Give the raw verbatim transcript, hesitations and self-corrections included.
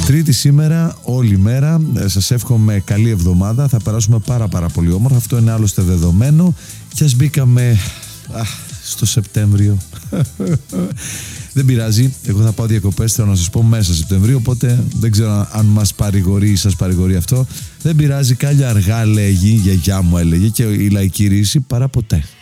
Τρίτη σήμερα, όλη μέρα. Σας εύχομαι καλή εβδομάδα. Θα περάσουμε πάρα πάρα πολύ όμορφα. Αυτό είναι άλλωστε δεδομένο. Και ας μπήκαμε α, στο Σεπτέμβριο. Δεν πειράζει. Εγώ θα πάω διακοπές, θέλω να σας πω, μέσα Σεπτεμβρίου. Οπότε δεν ξέρω αν μας παρηγορεί ή σας παρηγορεί αυτό. Δεν πειράζει. Κάλλια αργά λέγει, η γιαγιά μου έλεγε, και η λαϊκή ρίση παρά ποτέ.